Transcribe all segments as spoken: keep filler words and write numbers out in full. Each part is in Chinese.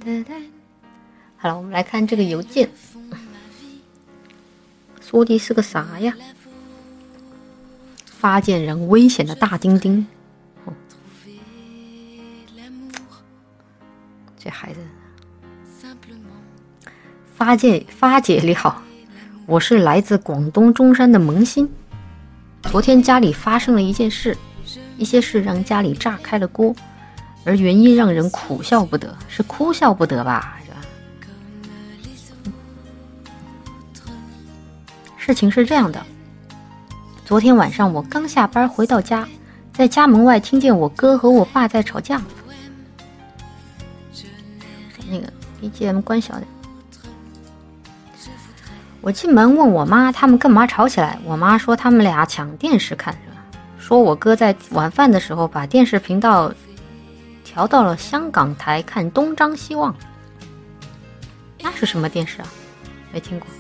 好了，我们来看这个邮件，说的是个啥呀？发件人危险的大丁丁。哦，这孩子。发姐，发姐你好，我是来自广东中山的萌新。昨天家里发生了一件事，一些事让家里炸开了锅，而原因让人苦笑不得，是哭笑不得吧？是吧？事情是这样的，昨天晚上我刚下班回到家，在家门外听见我哥和我爸在吵架。那个 B G M 关小点。我进门问我妈他们干嘛吵起来，我妈说他们俩抢电视看，是吧？说我哥在晚饭的时候把电视频道调到了香港台看东张西望。那是什么电视啊？没听过。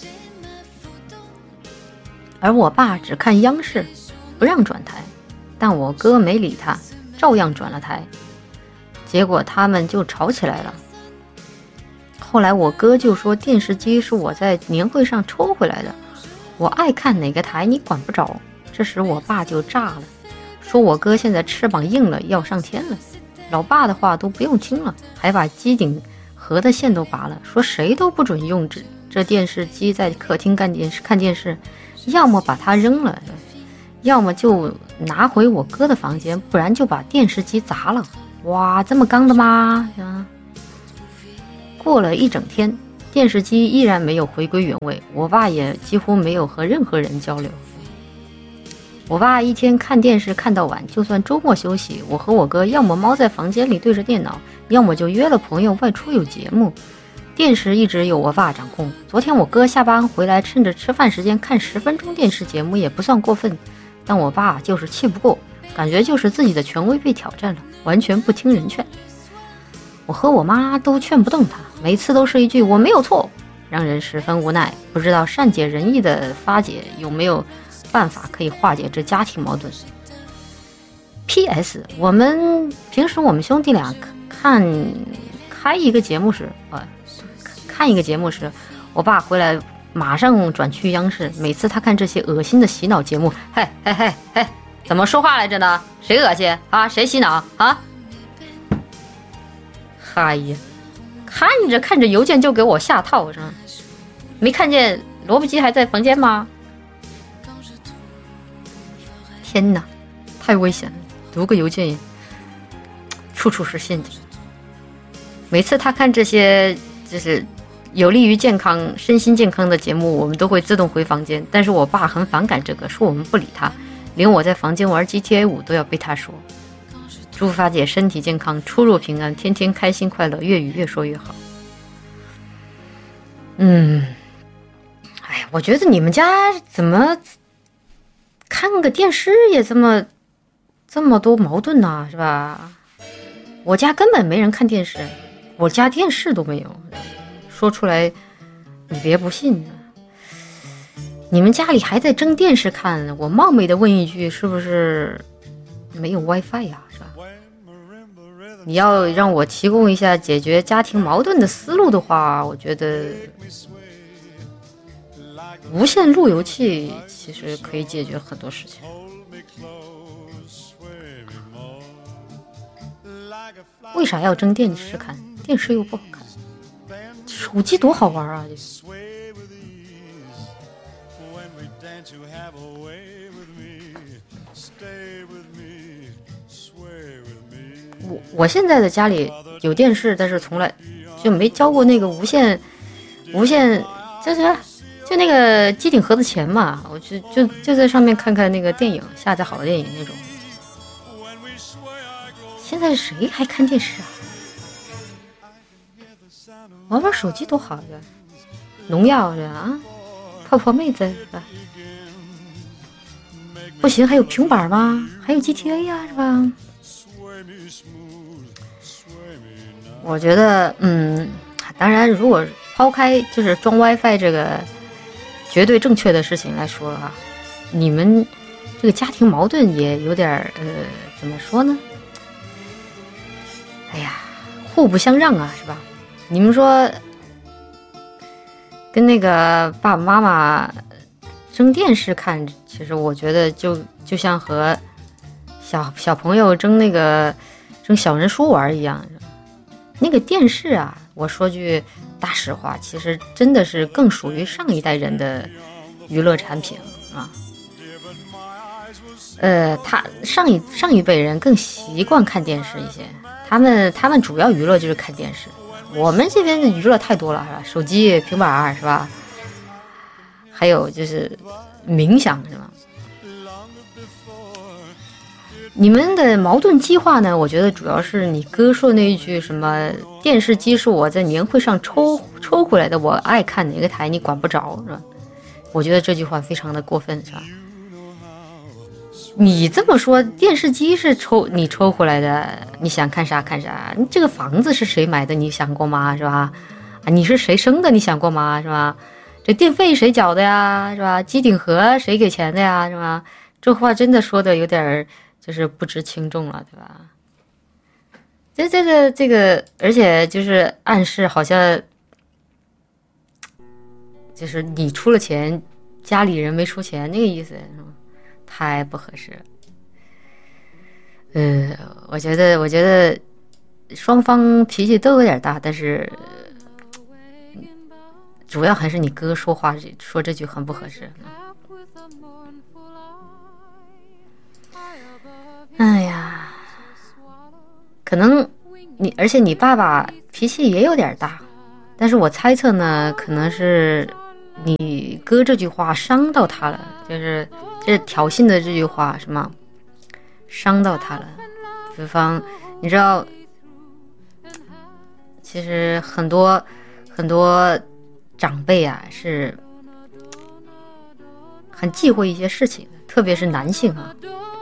而我爸只看央视，不让转台，但我哥没理他，照样转了台。结果他们就吵起来了。后来我哥就说电视机是我在年会上抽回来的，我爱看哪个台你管不着。这时我爸就炸了，说我哥现在翅膀硬了，要上天了。老爸的话都不用听了，还把机顶盒的线都拔了，说谁都不准用这这电视机在客厅看电视看电视，要么把它扔了，要么就拿回我哥的房间，不然就把电视机砸了。哇，这么刚的吗？啊！过了一整天，电视机依然没有回归原位，我爸也几乎没有和任何人交流。我爸一天看电视看到晚，就算周末休息，我和我哥要么猫在房间里对着电脑，要么就约了朋友外出有节目。电视一直由我爸掌控。昨天我哥下班回来，趁着吃饭时间看十分钟电视节目也不算过分，但我爸就是气不过，感觉就是自己的权威被挑战了，完全不听人劝。我和我妈都劝不动他，每次都是一句我没有错，让人十分无奈。不知道善解人意的发姐有没有办法可以化解这家庭矛盾。 P S 我们平时我们兄弟俩看开一个节目时呃，看一个节目时，我爸回来马上转去央视，每次他看这些恶心的洗脑节目，嘿嘿嘿嘿，怎么说话来着呢？谁恶心啊？谁洗脑啊？嗨呀，看着看着邮件就给我下套上，没看见萝卜鸡还在房间吗？天哪，太危险了！读个邮件处处是陷阱。每次他看这些就是有利于健康身心健康的节目，我们都会自动回房间，但是我爸很反感这个，说我们不理他，连我在房间玩 G T A 五都要被他说。祝发姐身体健康，出入平安，天天开心快乐，粤语越说越好。嗯，哎呀，我觉得你们家怎么看个电视也这么这么多矛盾呢，是吧？我家根本没人看电视，我家电视都没有。说出来你别不信，你们家里还在争电视看，我冒昧的问一句，是不是没有 WiFi 呀？是吧？你要让我提供一下解决家庭矛盾的思路的话，我觉得无线路由器其实可以解决很多事情。为啥要争电视看？电视又不好看，手机多好玩啊！我我现在的家里有电视，但是从来就没交过那个无线无线就是就那个机顶盒的钱嘛，我就就就在上面看看那个电影，下载好的电影那种。现在谁还看电视啊？玩玩手机多好呀！农药是吧？啊，泡泡妹子是吧？不行，还有平板吗？还有 G T A 呀，是吧？我觉得，嗯，当然，如果抛开就是装 WiFi 这个绝对正确的事情来说啊，你们这个家庭矛盾也有点呃，怎么说呢？哎呀，互不相让啊，是吧？ 你们说跟那个爸爸妈妈争电视看，其实我觉得就就像和小小朋友争那个争小人书玩一样。那个电视啊，我说句大实话，其实真的是更属于上一代人的娱乐产品啊。呃，他上一上一辈人更习惯看电视一些，他们他们主要娱乐就是看电视。我们这边的娱乐太多了，是吧？手机、平板，是吧？还有就是冥想，是吧？你们的矛盾激化呢？我觉得主要是你哥说那一句什么“电视机是我在年会上抽抽回来的，我爱看哪个台你管不着”，是吧？我觉得这句话非常的过分，是吧？你这么说，电视机是抽你抽回来的，你想看啥看啥。你这个房子是谁买的？你想过吗？是吧？啊，你是谁生的？你想过吗？是吧？这电费谁缴的呀？是吧？机顶盒谁给钱的呀？是吧？这话真的说的有点就是不知轻重了，对吧？这这个这个，而且就是暗示好像就是你出了钱，家里人没出钱那个意思，是吧？太不合适。呃，我觉得，我觉得双方脾气都有点大，但是主要还是你哥说话说这句很不合适。哎呀，可能你，而且你爸爸脾气也有点大，但是我猜测呢，可能是你哥这句话伤到他了，就是这挑衅的这句话什么伤到他了。比方你知道，其实很多很多长辈啊是很忌讳一些事情，特别是男性啊，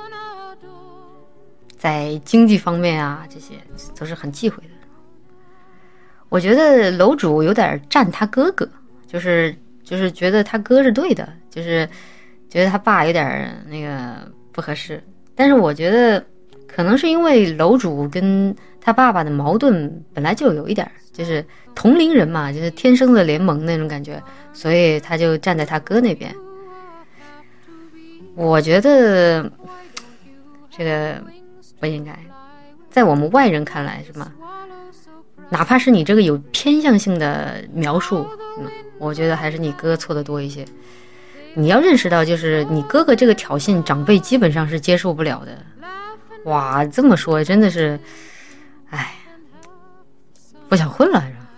在经济方面啊这些都是很忌讳的。我觉得楼主有点站他哥哥，就是就是觉得他哥是对的，就是觉得他爸有点那个不合适。但是我觉得可能是因为楼主跟他爸爸的矛盾本来就有一点，就是同龄人嘛，就是天生的联盟那种感觉，所以他就站在他哥那边。我觉得这个不应该，在我们外人看来是吗？哪怕是你这个有偏向性的描述，嗯，我觉得还是你哥错的多一些。你要认识到，就是你哥哥这个挑衅，长辈基本上是接受不了的。哇，这么说真的是，哎，不想混了是吧？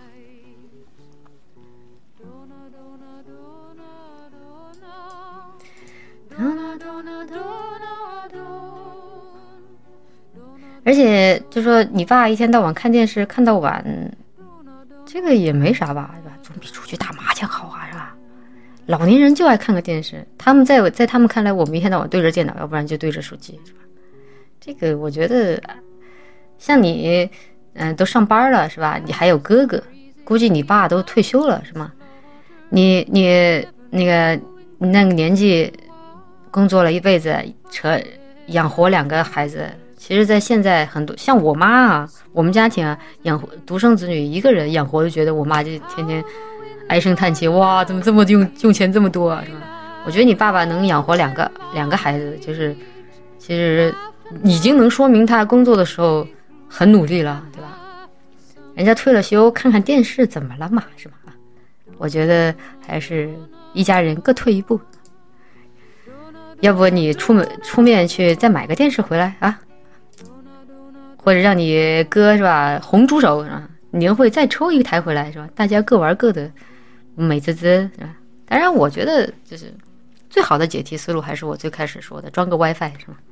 而且就说你爸一天到晚看电视看到晚，这个也没啥吧，是吧？总比出去打麻将好啊，是吧？老年人就爱看个电视，他们在在他们看来，我们一天到晚对着电脑，要不然就对着手机，是吧？这个我觉得，像你，嗯、呃，都上班了，是吧？你还有哥哥，估计你爸都退休了，是吗？你你那个你那个年纪，工作了一辈子，扯养活两个孩子。其实在现在很多像我妈啊，我们家庭啊，养活独生子女一个人养活，就觉得我妈就天天唉声叹气，哇，怎么这么用用钱这么多啊，是吧？我觉得你爸爸能养活两个两个孩子，就是其实已经能说明他工作的时候很努力了，对吧？人家退了休看看电视怎么了嘛，是吧？我觉得还是一家人各退一步，要不你出门出面去再买个电视回来啊，或者让你哥是吧红猪手是吧，年会再抽一台回来是吧，大家各玩各的，美滋滋是吧？当然我觉得就是最好的解题思路还是我最开始说的，装个 WiFi 是吧？